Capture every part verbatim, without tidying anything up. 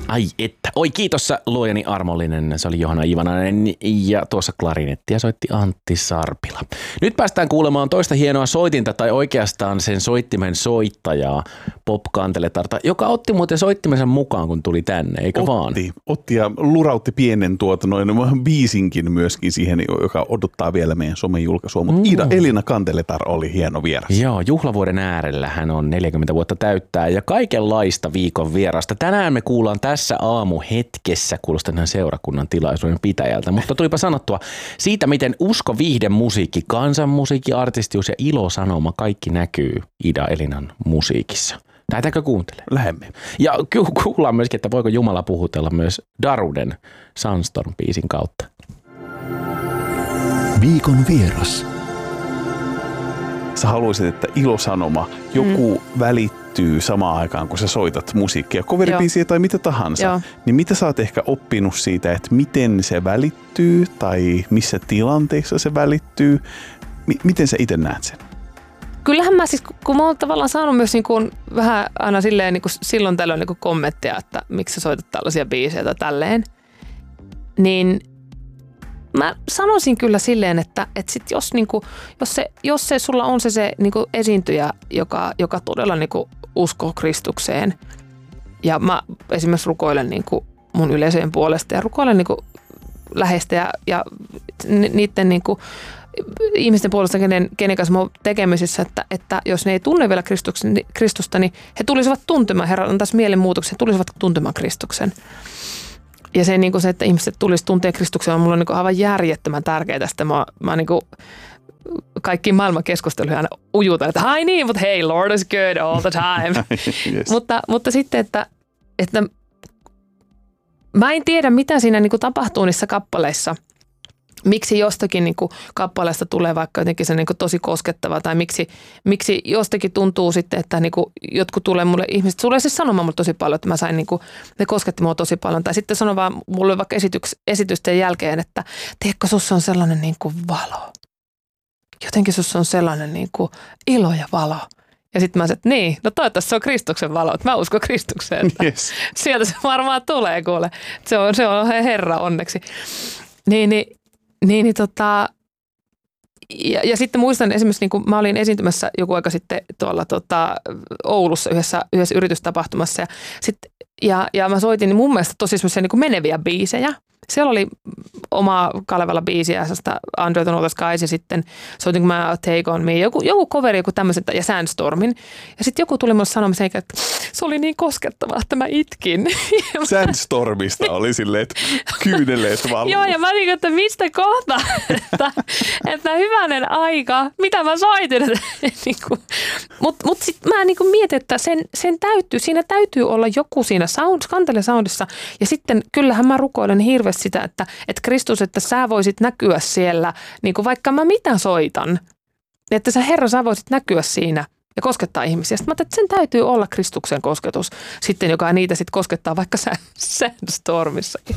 Ai että. Oi kiitos luojani armollinen. Se oli Johanna Ivanainen ja tuossa klarinettia soitti Antti Sarpila. Nyt päästään kuulemaan toista hienoa soitinta tai oikeastaan sen soittimen soittajaa Pop Kanteletarta, joka otti muuten soittimensa mukaan kun tuli tänne, eikä otti, vaan? Otti ja lurautti pienen tuota noin biisinkin myöskin siihen, joka odottaa vielä meidän somejulkaisua. Mutta mm. Ida Elina Kanteletar oli hieno vieras. Joo, juhlavuoden äärellä hän on neljäkymmentä vuotta täyttää ja kaikenlaista viikon vierasta. Tänään me kuullaan tässä aamuhetkessä, kuulostan seurakunnan tilaisuuden pitäjältä, mutta tulipa sanottua siitä, miten usko, viihde, musiikki, kansanmusiikki, artistius ja ilosanoma kaikki näkyy Ida Elinan musiikissa. Lähdetäänkö kuuntelemaan? Lähemme. Ja ku- kuullaan myöskin, että voiko Jumala puhutella myös Daruden Sunstorm-biisin kautta. Viikon vieras. Sä haluaisit, että ilosanoma, joku mm. välittyy samaan aikaan, kun sä soitat musiikkia, coveribiisiä tai mitä tahansa. Joo. Niin mitä sä oot ehkä oppinut siitä, että miten se välittyy tai missä tilanteissa se välittyy? M- miten sä itse näet sen? Kyllähän mä siis, kun mä oon tavallaan saanut myös niin kuin vähän aina silleen niin kuin silloin tällöin niin kuin kommentteja, että miksi sä soitat tällaisia biisejä tai tälleen, niin mä sanoisin kyllä silleen, että, että sit jos, niin kuin, jos, se, jos se sulla on se, se niin kuin esiintyjä, joka, joka todella niin kuin uskoo Kristukseen, ja mä esimerkiksi rukoilen niin kuin mun yleisöjen puolesta ja rukoilen niin kuin läheistä ja, ja niiden niin kuin ihmisten puolesta, kenen, kenen kanssa mä oon tekemisissä, että, että jos ne ei tunne vielä Kristusta, niin he tulisivat tuntemaan, Herra antaisi mielenmuutoksen, he tulisivat tuntemaan Kristuksen. Ja se, niin kuin se, että ihmiset tulisi tuntea Kristuksen, on mulle niin kuin aivan järjettömän tärkeää. Sitten mä, mä niin kuin kaikkiin maailman keskusteluihin aina ujutan, että ai niin, mutta hei, Lord is good all the time. Yes. mutta, mutta sitten, että, että mä en tiedä, mitä siinä niin kuin tapahtuu niissä kappaleissa. Miksi jostakin niin kuin kappaleesta tulee vaikka jotenkin se niin kuin tosi koskettava tai miksi, miksi jostakin tuntuu sitten, että niin kuin jotkut tulee mulle, ihmiset tulee siis sanomaan mulle tosi paljon, että mä sain niin kuin, ne kosketti mua tosi paljon. Tai sitten sanoo vaan mulle vaikka esityks, esitysten jälkeen, että tiedätkö, sussa on sellainen niin kuin valo. Jotenkin sussa on sellainen niin kuin ilo ja valo. Ja sitten mä sanoin, että niin, no toivottavasti se on Kristuksen valo, että mä uskon Kristukseen. Yes. Sieltä se varmaan tulee, kuule. Se on, se on Herra onneksi. Niin, niin. Niin, niin tota, ja, ja sitten muistan esimerkiksi, niin kun mä olin esiintymässä joku aika sitten tuolla tota, Oulussa yhdessä, yhdessä yritystapahtumassa ja, sit, ja, ja mä soitin mun mielestä tosi semmoisia niin kuin meneviä biisejä. Siellä oli oma Kalevalla biisiä, sellaista Under the Northern Skies ja sitten soitinko mä Take On Me, joku, joku coveri, joku tämmöisen ja Sandstormin. Ja sitten joku tuli mulle sanomaan, että se oli niin koskettavaa, että mä itkin. Sandstormista oli silleen, että kyyneleet valuu. Joo, ja mä niin, että mistä kohta, että, että hyvänen aika, mitä mä soitin. Mutta mut sitten mä niin mietin, että sen, sen täytyy, siinä täytyy olla joku siinä sound, kantelesoundissa. Ja sitten kyllähän mä rukoilen hirveästi sitä, että, että Kristus, että sä voisit näkyä siellä, niin kuin vaikka mä mitä soitan, että sä Herra, sä voisit näkyä siinä ja koskettaa ihmisiä. Sitten mä ajattelin, että sen täytyy olla Kristuksen kosketus sitten, joka niitä sitten koskettaa vaikka Sandstormissakin.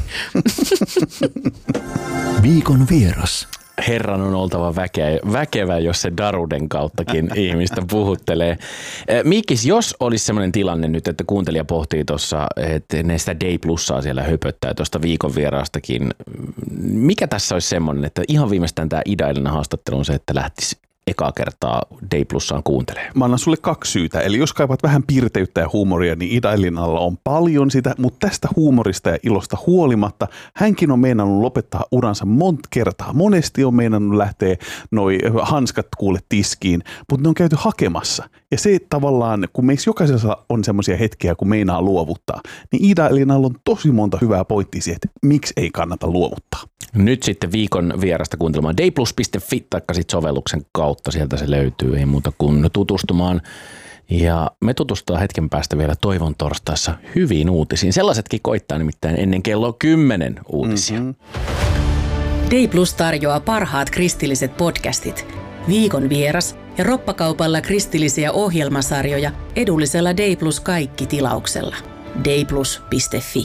Viikon vieras. Herran on oltava väke- väkevä, jos se Daruden kauttakin ihmistä puhuttelee. Mikis, jos olisi sellainen tilanne nyt, että kuuntelija pohtii tuossa, että ne sitä Day Plussaa siellä höpöttää tuosta viikon vieraastakin. Mikä tässä olisi semmoinen, että ihan viimeistään tämä Ida Elina haastattelu on se, että lähtisi ekaa kertaa Day Plussaan kuuntelee? Mä annan sulle kaksi syytä. Eli jos kaipaat vähän piirteyttä ja huumoria, niin Ida Elinalla on paljon sitä, mutta tästä huumorista ja ilosta huolimatta hänkin on meinannut lopettaa uransa monta kertaa. Monesti on meinannut lähteä noi hanskat kuule tiskiin, mutta ne on käyty hakemassa. Ja se tavallaan, kun meissä jokaisella on semmoisia hetkiä, kun meinaa luovuttaa, niin Ida Elinalla on tosi monta hyvää pointtia siihen, että miksi ei kannata luovuttaa. Nyt sitten viikon vierasta kuuntelemaan dayplus piste fi taikka sitten sovelluksen kautta. Sieltä se löytyy, ei muuta kuin tutustumaan. Ja me tutustutaan hetken päästä vielä Toivon torstaissa hyviin uutisiin. Sellaisetkin koittaa nimittäin ennen kello kymmenen uutisia. Mm-hmm. Dayplus tarjoaa parhaat kristilliset podcastit, viikon vieras ja roppakaupalla kristillisiä ohjelmasarjoja edullisella Dayplus kaikki tilauksella. dayplus piste fi.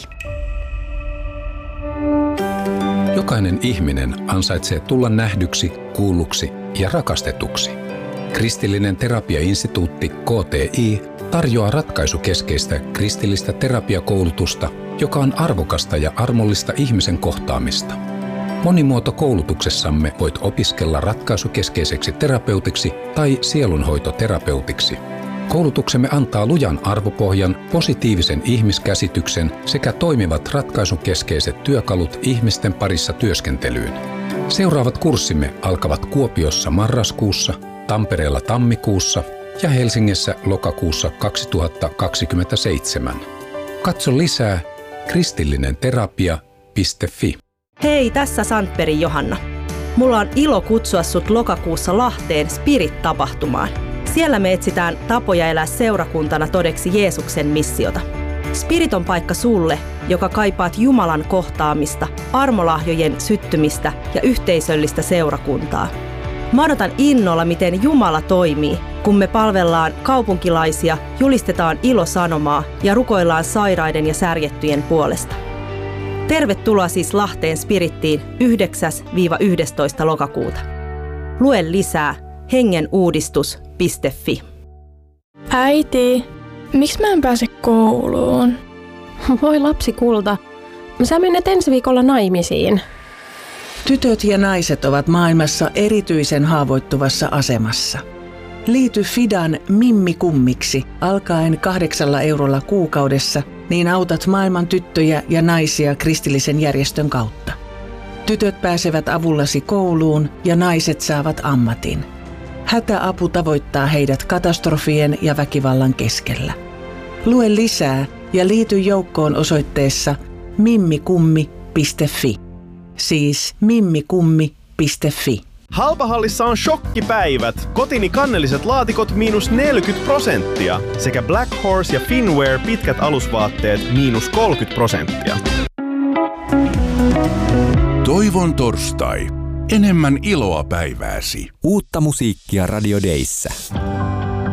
Jokainen ihminen ansaitsee tulla nähdyksi, kuulluksi ja rakastetuksi. Kristillinen terapiainstituutti K T I tarjoaa ratkaisukeskeistä kristillistä terapiakoulutusta joka on arvokasta ja armollista ihmisen kohtaamista. Monimuotokoulutuksessamme voit opiskella ratkaisukeskeiseksi terapeutiksi tai sielunhoitoterapeutiksi. Koulutuksemme antaa lujan arvopohjan, positiivisen ihmiskäsityksen sekä toimivat ratkaisukeskeiset työkalut ihmisten parissa työskentelyyn. Seuraavat kurssimme alkavat Kuopiossa marraskuussa, Tampereella tammikuussa ja Helsingissä lokakuussa kaksituhattakaksikymmentäseitsemän. Katso lisää kristillinenterapia piste fi. Hei, tässä Sandbergin Johanna. Mulla on ilo kutsua sut lokakuussa Lahteen Spirit-tapahtumaan. Siellä me etsitään tapoja elää seurakuntana todeksi Jeesuksen missiota. Spirit on paikka sulle, joka kaipaat Jumalan kohtaamista, armolahjojen syttymistä ja yhteisöllistä seurakuntaa. Mä odotan innolla, miten Jumala toimii, kun me palvellaan kaupunkilaisia, julistetaan ilosanomaa ja rukoillaan sairaiden ja särjettyjen puolesta. Tervetuloa siis Lahteen Spirittiin yhdeksäs yhdestoista lokakuuta. Lue lisää hengenuudistus piste fi. Äiti, miksi mä en pääse kouluun? Voi lapsi kulta, sä menet ensi viikolla naimisiin. Tytöt ja naiset ovat maailmassa erityisen haavoittuvassa asemassa. Liity Fidan Mimmi-kummiksi alkaen kahdeksalla eurolla kuukaudessa, niin autat maailman tyttöjä ja naisia kristillisen järjestön kautta. Tytöt pääsevät avullasi kouluun ja naiset saavat ammatin. Hätäapu tavoittaa heidät katastrofien ja väkivallan keskellä. Lue lisää ja liity joukkoon osoitteessa mimmikummi piste fi. Siis mimmikummi piste fi. Halpahallissa on shokkipäivät. Kotini kannelliset laatikot miinus neljäkymmentä prosenttia. Sekä Black Horse ja Finwear pitkät alusvaatteet miinus kolmekymmentä prosenttia. Toivon torstai. Enemmän iloa päivääsi. Uutta musiikkia Radio Dayssä.